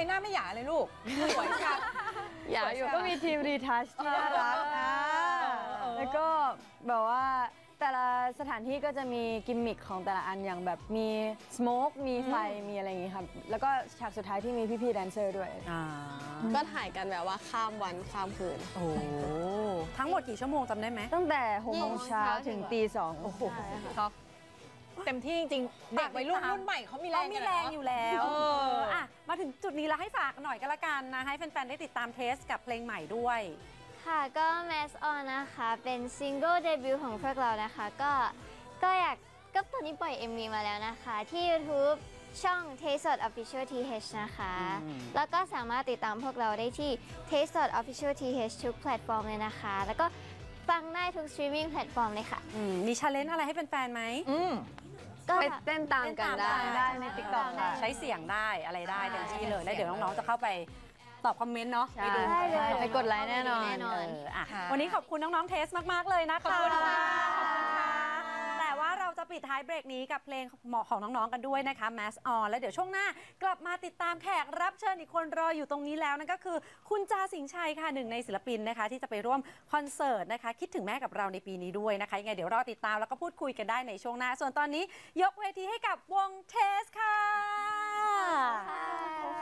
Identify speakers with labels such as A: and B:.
A: หน้าไม่หยาเลยลูกสวยค่ะ
B: อยากอยู่ก็มีทีมรีทัชที่น่ารักแล้วก็แบบว่าแต่ละสถานที่ก็จะมีกิมมิคของแต่ละอันอย่างแบบมีสโมกมีไฟมีอะไรอย่างงี้ครับแล้วก็ฉากสุดท้ายที่มีพี่ๆแดนเซอร์ด้วย
C: ก็ถ่ายกันแบบว่าข้ามวันข้ามคืน
A: โอ้ทั้งหมดกี่ชั่วโมงจำได้ไหม
B: ตั้งแต่6 โมงเช้าถึงตี 2
A: โอ้โหท็อปเต็มที่จริงๆเด็กวัยรุ่นรุ่นใหม่เขามีแรง
D: มีแรงอยู่แล้ว
A: เออ
D: อ่ะมาถึงจุดนี้แล้วให้ฝากหน่อยก็แล้วกันนะให้แฟนๆได้ติดตามเทสกับเพลงใหม่ด้วย
E: ค่ะก็ Mass On นะคะเป็นซิงเกิลเดบิวต์ของพวกเรานะคะก็อยากก็ตอนนี้ปล่อย MV มาแล้วนะคะที่ YouTube ช่อง Taste Official TH นะคะแล้วก็สามารถติดตามพวกเราได้ที่ Taste Official TH ทุกแพลตฟอร์มเลยนะคะแล้วก็ฟังได้ทุกสตรีมมิ่งแพลตฟอร์มเลยค่ะ
D: มีชาเลนจ์อะไรให้แฟนๆไหม
E: ก็
B: ไปเต้นตามกันได้
D: ใน
B: TikTok ค่ะ
D: ใช้เสียงได้อะไรได้เต็มที่เลยแล้วเดี๋ยวน้องๆจะเข้าไปตอบคอมเมนต์เนาะไปดู
E: ได้เลย
B: ไปกดไลค์แน่นอน
D: อ่ะ
A: ค่ะ
D: วันนี้ขอบคุณน้องๆเทสมากๆเลยนะคะ
A: ขอบคุณค่ะ
D: ขอบคุณค่ะแต่ว่าเราจะปิดท้ายเบรกนี้กับเพลงเหมาะของน้องๆกันด้วยนะคะ Mass On แล้วเดี๋ยวช่วงหน้ากลับมาติดตามแขกรับเชิญอีกคนรออยู่ตรงนี้แล้วนั่นก็คือคุณจาสิงห์ชัยค่ะหนึ่งในศิลปินนะคะที่จะไปร่วมคอนเสิร์ตนะคะคิดถึงแม่กับเราในปีนี้ด้วยนะคะยังไงเดี๋ยวรอติดตามแล้วก็พูดคุยกันได้ในช่วงหน้าส่วนตอนนี้ยกเวทีให้กับวงเทสค่ะ